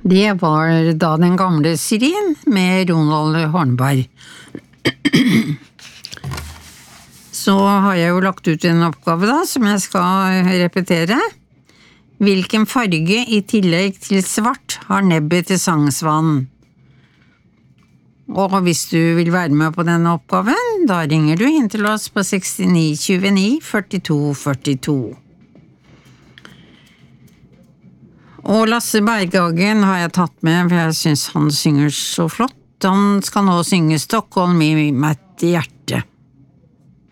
Det var da den gamle Sirin med Ronald Hornberg. Så har jeg jo lagt ut en oppgave da, som jeg skal repetere. Hvilken farge i tillegg til svart har nebbet til sangsvanen? Og hvis du vil være med på denne oppgaven, da ringer du inn til oss på 69 29 42 42. Og Lasse Berghagen har jeg tatt med, for jeg synes han synger så flott. Han skal nå synge Stockholm i mitt hjerte.